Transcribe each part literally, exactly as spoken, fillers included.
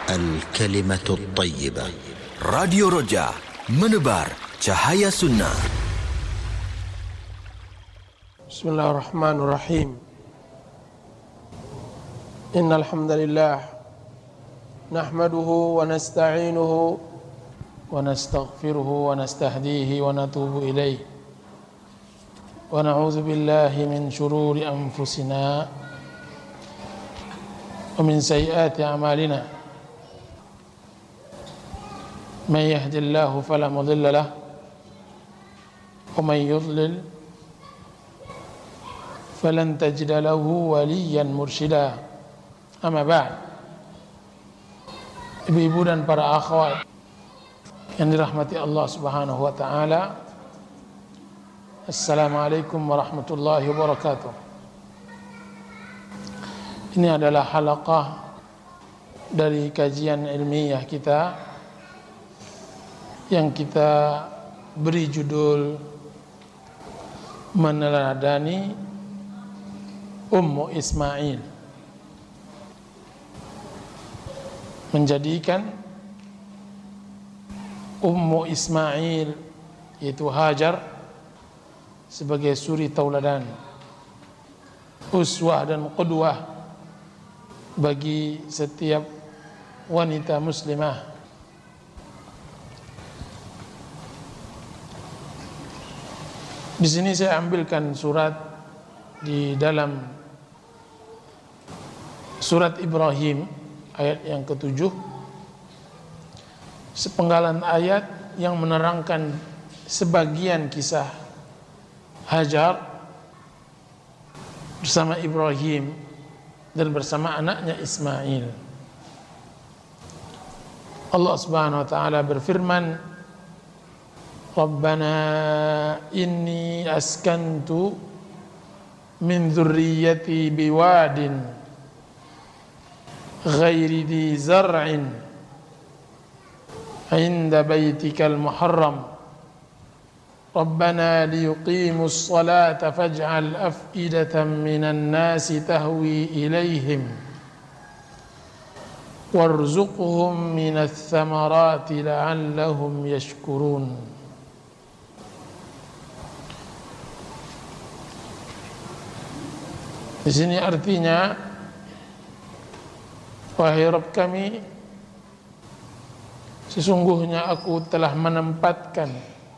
الكلمة الطيبة. Radio Roja, menebar cahaya sunnah. Bismillahirrahmanirrahim. Innal hamdalillah nahmaduhu wa nasta'inuhu wa nastaghfiruhu wa nastahdihi wa natubu ilayh. Wa na'udzu billahi min shururi anfusina wa min sayyiati a'malina. من يهد الله فلا مضل له ومن يضلل فلن تجد له وليا مرشدا. Amma ba'd. Ibu-ibu dan para akhwat yang dirahmati Allah Subhanahu wa taala, Assalamualaikum warahmatullahi wabarakatuh. Ini adalah halaqah dari kajian ilmiah kita yang kita beri judul Meneladani Ummu Ismail, menjadikan Ummu Ismail yaitu Hajar sebagai suri tauladan, uswah dan qudwah bagi setiap wanita muslimah. Di sini saya ambilkan surat di dalam surat Ibrahim ayat yang ketujuh, sepenggalan ayat yang menerangkan sebagian kisah Hajar bersama Ibrahim dan bersama anaknya Ismail. Allah Subhanahu wa taala berfirman, Rabbana inni askantu min dzurriyyati biwadin ghairi dhi zar'in 'inda baitikal muharram Rabbana liyuqimus salata faj'al af'idatan minan nasi tahwi ilaihim warzuqhum minats thamarati la'allahum yashkurun. Di sini artinya, wahai Rabb kami, sesungguhnya aku telah menempatkan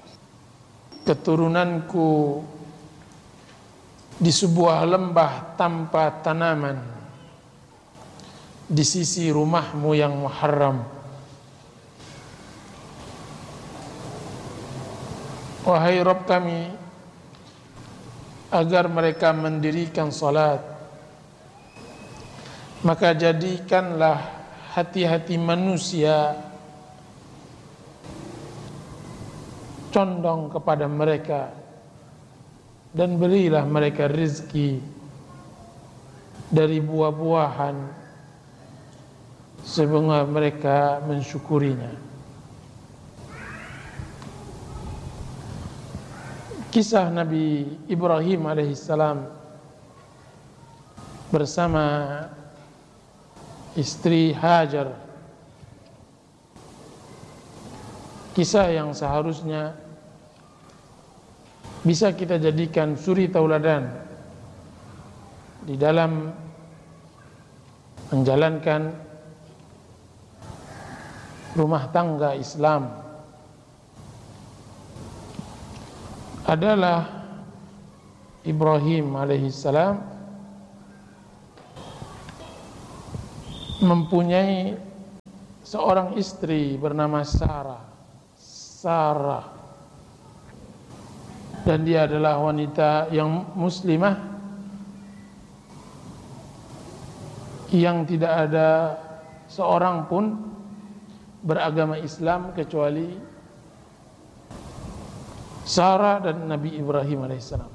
keturunanku di sebuah lembah tanpa tanaman di sisi rumahmu yang muharram. Wahai Rabb kami, agar mereka mendirikan salat, maka jadikanlah hati-hati manusia condong kepada mereka dan berilah mereka rezeki dari buah-buahan sehingga mereka mensyukurinya. Kisah Nabi Ibrahim alaihissalam bersama istri Hajar, kisah yang seharusnya bisa kita jadikan suri tauladan di dalam menjalankan rumah tangga Islam. Adalah Ibrahim alaihissalam mempunyai seorang istri bernama Sarah. Sarah. Dan dia adalah wanita yang muslimah yang tidak ada seorang pun beragama Islam kecuali Sarah dan Nabi Ibrahim alaihissalam.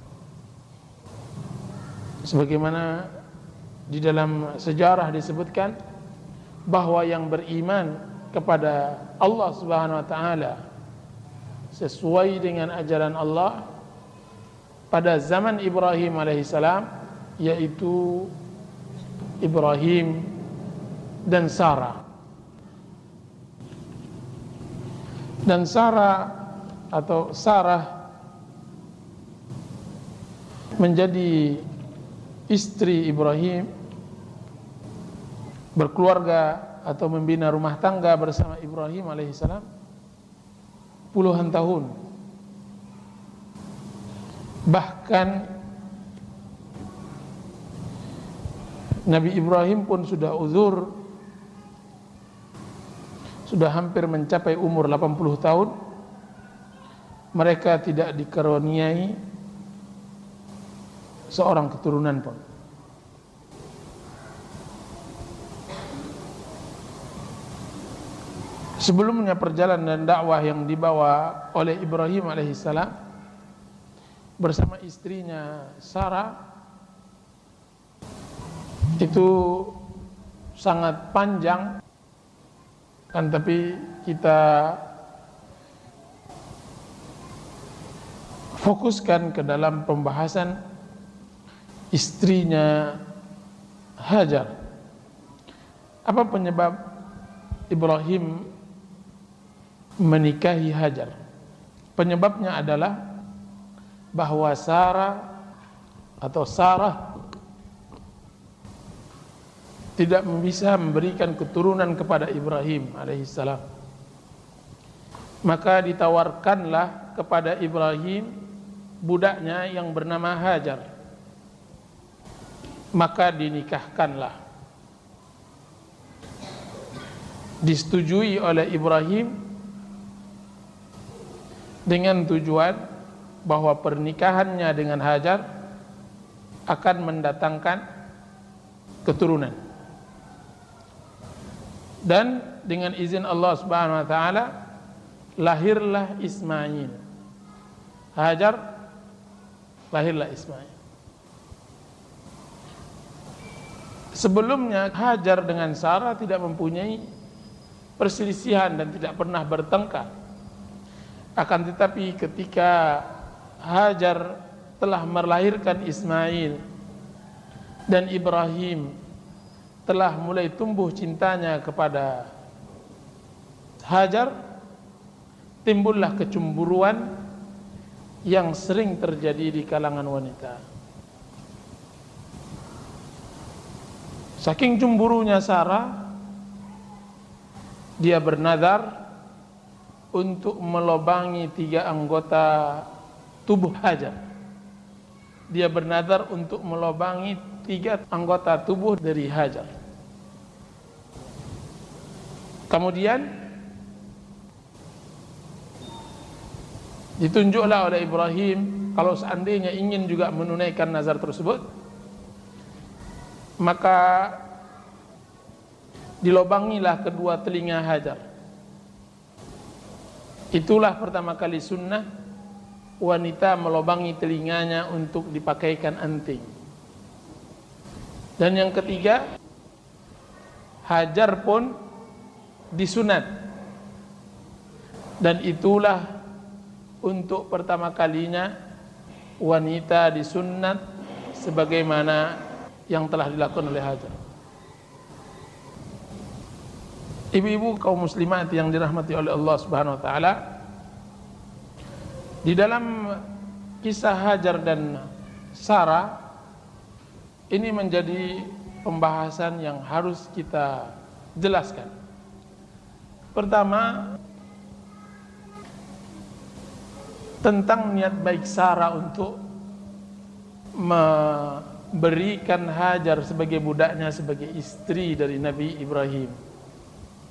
Sebagaimana di dalam sejarah disebutkan bahwa yang beriman kepada Allah Subhanahu wa taala sesuai dengan ajaran Allah pada zaman Ibrahim alaihissalam, yaitu Ibrahim dan Sarah. Dan Sarah atau Sarah menjadi istri Ibrahim, berkeluarga atau membina rumah tangga bersama Ibrahim alaihissalam puluhan tahun. Bahkan Nabi Ibrahim pun sudah uzur, sudah hampir mencapai umur delapan puluh tahun. Mereka tidak dikaruniai seorang keturunan pun. Sebelumnya perjalanan dakwah yang dibawa oleh Ibrahim alaihissalam bersama istrinya Sarah itu sangat panjang, kan tapi kita fokuskan ke dalam pembahasan istrinya Hajar. Apa penyebab Ibrahim menikahi Hajar? Penyebabnya adalah bahwa Sarah atau Sarah tidak bisa memberikan keturunan kepada Ibrahim alaihissalam. Maka ditawarkanlah kepada Ibrahim budaknya yang bernama Hajar. Maka dinikahkanlah. Disetujui oleh Ibrahim dengan tujuan bahwa pernikahannya dengan Hajar akan mendatangkan keturunan. Dan dengan izin Allah Subhanahu wa taala lahirlah Ismail. Hajar, lahirlah Ismail. Sebelumnya Hajar dengan Sarah tidak mempunyai perselisihan dan tidak pernah bertengkar. Akan tetapi ketika Hajar telah melahirkan Ismail dan Ibrahim telah mulai tumbuh cintanya kepada Hajar, timbullah kecemburuan yang sering terjadi di kalangan wanita. Saking cemburunya Sarah, dia bernazar untuk melobangi tiga anggota tubuh Hajar. Dia bernazar untuk melobangi tiga anggota tubuh dari Hajar. Kemudian ditunjuklah oleh Ibrahim kalau seandainya ingin juga menunaikan nazar tersebut, maka dilobangilah kedua telinga Hajar. Itulah pertama kali sunnah wanita melobangi telinganya untuk dipakaikan anting. Dan yang ketiga, Hajar pun disunat. Dan itulah untuk pertama kalinya wanita disunat sebagaimana yang telah dilakukan oleh Hajar. Ibu-ibu kaum muslimat yang dirahmati oleh Allah Subhanahu wa taala, di dalam kisah Hajar dan Sarah ini menjadi pembahasan yang harus kita jelaskan. Pertama, tentang niat baik Sarah untuk memberikan Hajar sebagai budaknya, sebagai istri dari Nabi Ibrahim.